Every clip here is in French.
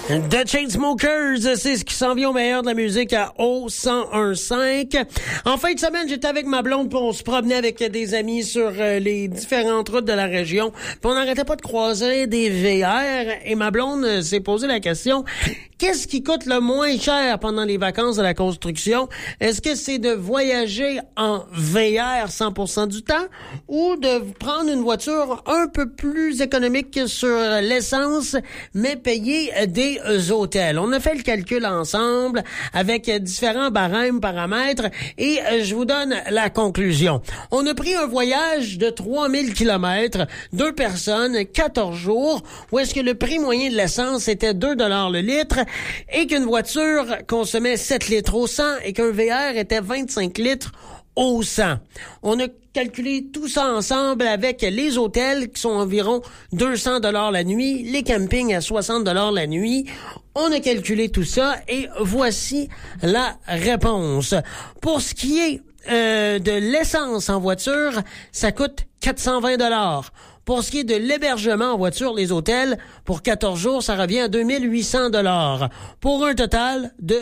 The Chainsmokers, c'est ce qui s'en vient au meilleur de la musique à O1015. En fin de semaine, j'étais avec ma blonde, puis on se promenait avec des amis sur les différentes routes de la région. Puis on n'arrêtait pas de croiser des VR. Et ma blonde s'est posé la question, qu'est-ce qui coûte le moins cher pendant les vacances de la construction? Est-ce que c'est de voyager en VR 100% du temps ou de prendre une voiture un peu plus économique sur l'essence, mais payer des hôtels? On a fait le calcul ensemble avec différents barèmes, paramètres, et je vous donne la conclusion. On a pris un voyage de 3000 km, 2 personnes, 14 jours, où est-ce que le prix moyen de l'essence était 2 $ le litre, et qu'une voiture consommait 7 litres au 100, et qu'un VR était 25 litres au 100. On a calculé tout ça ensemble avec les hôtels qui sont environ 200 $ la nuit, les campings à 60 $ la nuit. On a calculé tout ça et voici la réponse. Pour ce qui est de l'essence en voiture, ça coûte 420 $. Pour ce qui est de l'hébergement en voiture, les hôtels, pour 14 jours, ça revient à 2800 $. Pour un total de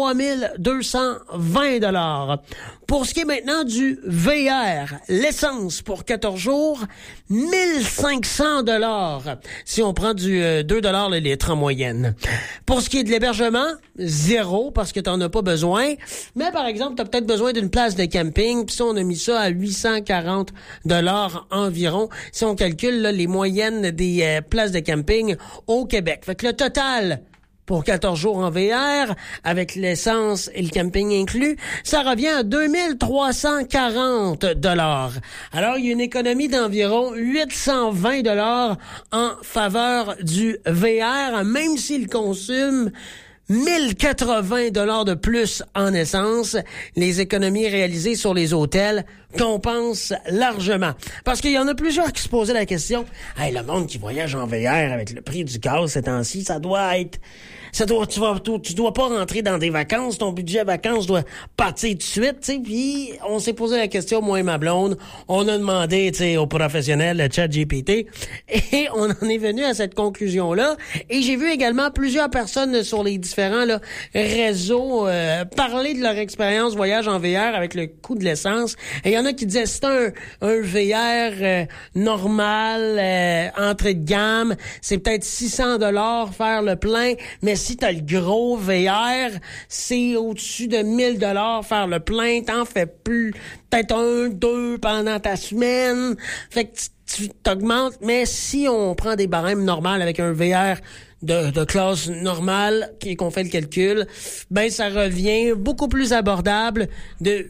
3220 $. Pour ce qui est maintenant du VR, l'essence pour 14 jours, 1500 $. Si on prend du 2 $ le litre en moyenne. Pour ce qui est de l'hébergement, 0 parce que t'en as pas besoin. Mais par exemple, t'as peut-être besoin d'une place de camping, puis ça, on a mis ça à 840 $ environ. Si on calcule là, les moyennes des places de camping au Québec. Fait que le total pour 14 jours en VR, avec l'essence et le camping inclus, ça revient à 2340 $. Alors, il y a une économie d'environ 820 $ en faveur du VR, même s'il consomme 1080 $ de plus en essence. Les économies réalisées sur les hôtels compensent largement. Parce qu'il y en a plusieurs qui se posaient la question, hey, le monde qui voyage en VR avec le prix du gaz ces temps-ci, tu dois pas rentrer dans des vacances, ton budget vacances doit partir tout de suite, tu sais. Puis on s'est posé la question, moi et ma blonde, on a demandé, tu sais, aux professionnels, le ChatGPT, et on en est venu à cette conclusion-là. Et j'ai vu également plusieurs personnes sur les différents réseaux parler de leur expérience voyage en VR avec le coût de l'essence. Et il y en a qui disaient c'est un VR normal, entrée de gamme, c'est peut-être 600 $ faire le plein, mais si t'as le gros VR, c'est au-dessus de 1000 $ faire le plein, t'en fais plus, peut-être 2 pendant ta semaine, fait que tu t'augmentes, mais si on prend des barèmes normales avec un VR de classe normale, qu'on fait le calcul, ben ça revient beaucoup plus abordable de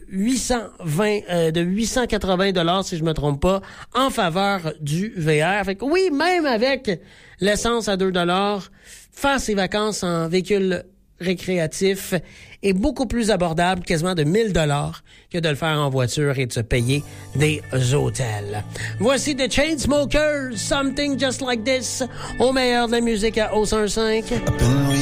880 $ si je me trompe pas, en faveur du VR. Fait que oui, même avec l'essence à 2 $, faire ses vacances en véhicule récréatif est beaucoup plus abordable, quasiment de 1000 $ que de le faire en voiture et de se payer des hôtels. Voici The Chainsmokers, Something Just Like This, au meilleur de la musique à O105.